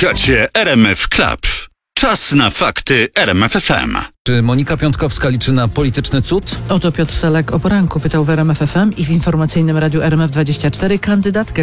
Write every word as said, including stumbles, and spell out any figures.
Słuchacie R M F Club. Czas na fakty R M F F M. Czy Monika Piątkowska liczy na polityczny cud? Oto Piotr Selek o poranku pytał w R M F F M i w informacyjnym radiu R M F dwadzieścia cztery kandydatkę